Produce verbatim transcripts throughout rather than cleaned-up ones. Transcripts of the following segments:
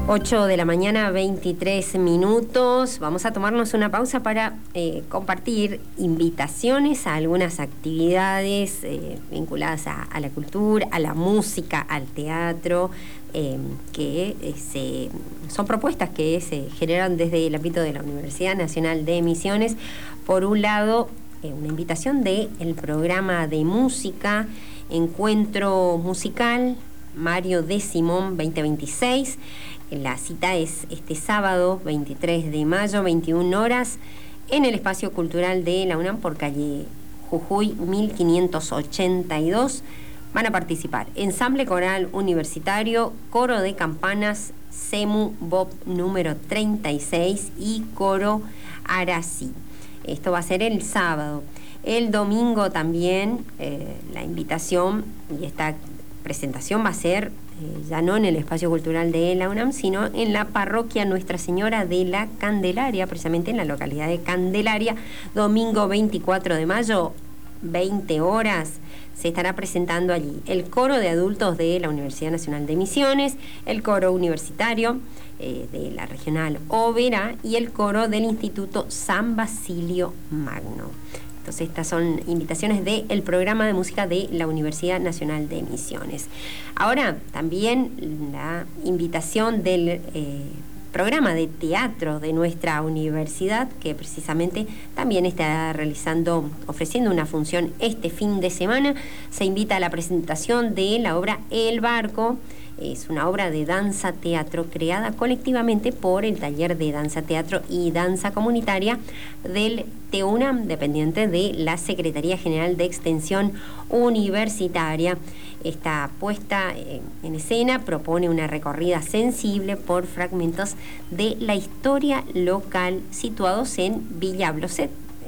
ocho de la mañana, veintitrés minutos. Vamos a tomarnos una pausa para eh, compartir invitaciones a algunas actividades eh, vinculadas a, a la cultura, a la música, al teatro, eh, que eh, se, son propuestas que se generan desde el ámbito de la Universidad Nacional de Misiones. Por un lado, eh, una invitación del programa de música, Encuentro Musical Mario de Simón veinte veintiséis. La cita es este sábado veintitrés de mayo, veintiuna horas, en el Espacio Cultural de la UNAM por calle Jujuy mil quinientos ochenta y dos. Van a participar Ensamble Coral Universitario, Coro de Campanas, SEMU Bob número treinta y seis y Coro Arací. Esto va a ser el sábado. El domingo también eh, la invitación y esta presentación va a ser eh, ya no en el Espacio Cultural de la UNAM, sino en la parroquia Nuestra Señora de la Candelaria, precisamente en la localidad de Candelaria. Domingo veinticuatro de mayo, veinte horas, se estará presentando allí el coro de adultos de la Universidad Nacional de Misiones, el coro universitario eh, de la regional Oberá y el coro del Instituto San Basilio Magno. Entonces, estas son invitaciones del programa de música de la Universidad Nacional de Misiones. Ahora, también la invitación del eh, programa de teatro de nuestra universidad, que precisamente también está realizando, ofreciendo una función este fin de semana. Se invita a la presentación de la obra El Barco. Es una obra de danza-teatro creada colectivamente por el Taller de Danza-Teatro y Danza Comunitaria del TEUNAM, dependiente de la Secretaría General de Extensión Universitaria. Esta puesta en escena propone una recorrida sensible por fragmentos de la historia local situados en Villa Bloset,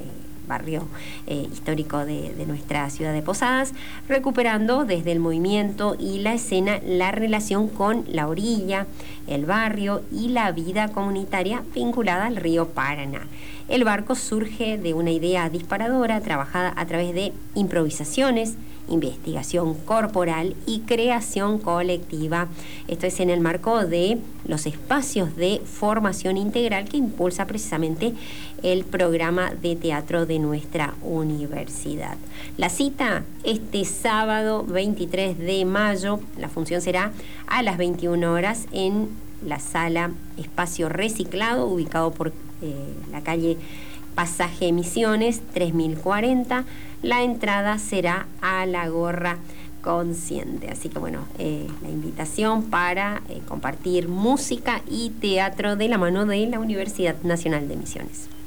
barrio eh, histórico de, de nuestra ciudad de Posadas, recuperando desde el movimiento y la escena la relación con la orilla, el barrio y la vida comunitaria vinculada al río Paraná. El barco surge de una idea disparadora trabajada a través de improvisaciones, investigación corporal y creación colectiva. Esto es en el marco de los espacios de formación integral que impulsa precisamente el programa de teatro de nuestra universidad. La cita este sábado veintitrés de mayo, la función será a las veintiuna horas en la sala Espacio Reciclado, ubicado por eh, la calle Pasaje Misiones tres mil cuarenta. La entrada será a la gorra consciente. Así que bueno, eh, la invitación para eh, compartir música y teatro de la mano de la Universidad Nacional de Misiones.